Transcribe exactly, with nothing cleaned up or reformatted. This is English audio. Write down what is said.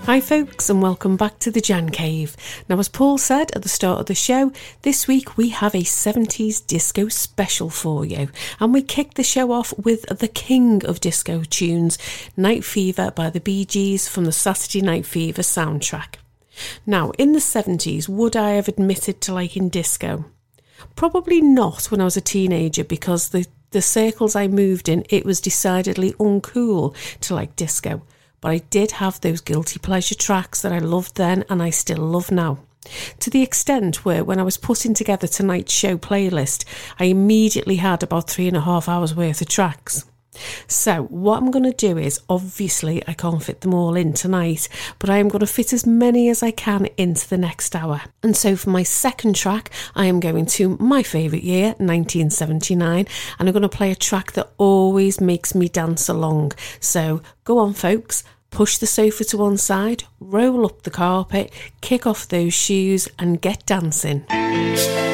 Hi folks, and welcome back to the Jan Cave. Now, as Paul said at the start of the show, this week we have a seventies disco special for you, and we kick the show off with the king of disco tunes, Night Fever by the Bee Gees from the Saturday Night Fever soundtrack. Now, in the seventies, would I have admitted to liking disco? Probably not when I was a teenager, because the, the circles I moved in, it was decidedly uncool to like disco. But I did have those guilty pleasure tracks that I loved then and I still love now. To the extent where when I was putting together tonight's show playlist, I immediately had about three and a half hours worth of tracks. So what I'm going to do is, obviously I can't fit them all in tonight, but I am going to fit as many as I can into the next hour. And so for my second track, I am going to my favourite year, nineteen seventy-nine, and I'm going to play a track that always makes me dance along. So go on folks, push the sofa to one side, roll up the carpet, kick off those shoes and get dancing.